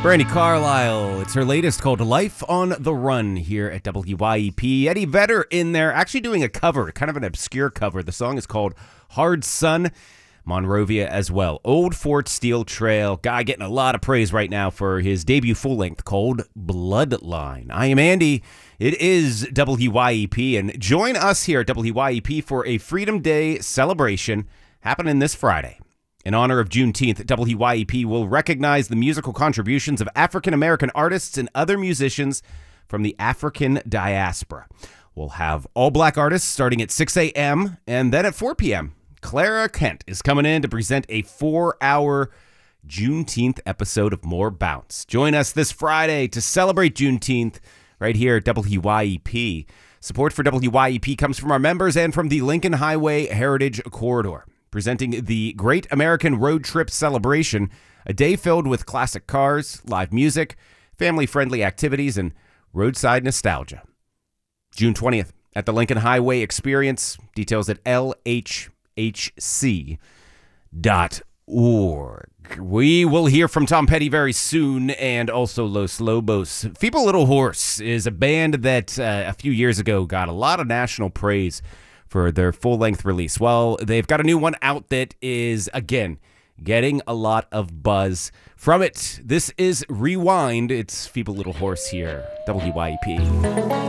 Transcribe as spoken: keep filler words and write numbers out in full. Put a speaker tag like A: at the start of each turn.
A: Brandy Carlisle, it's her latest called Life on the Run here at W Y E P. Eddie Vedder in there actually doing a cover, kind of an obscure cover. The song is called Hard Sun. Monrovia as well. Old Fort Steel Trail. Guy getting a lot of praise right now for his debut full-length called Bloodline. I am Andy. It is W Y E P, and join us here at W Y E P for a Freedom Day celebration happening this Friday. In honor of Juneteenth, W Y E P will recognize the musical contributions of African-American artists and other musicians from the African diaspora. We'll have all black artists starting at six a.m. and then at four p.m. Clara Kent is coming in to present a four-hour Juneteenth episode of More Bounce. Join us this Friday to celebrate Juneteenth right here at W Y E P. Support for W Y E P comes from our members and from the Lincoln Highway Heritage Corridor, presenting the Great American Road Trip Celebration, a day filled with classic cars, live music, family-friendly activities, and roadside nostalgia. June twentieth at the Lincoln Highway Experience. Details at L H H C dot org. We will hear from Tom Petty very soon, and also Los Lobos. Feeble Little Horse is a band that uh, a few years ago got a lot of national praise for their full-length release. Well, they've got a new one out that is, again, getting a lot of buzz from it. This is Rewind. It's Feeble Little Horse here, W Y E P.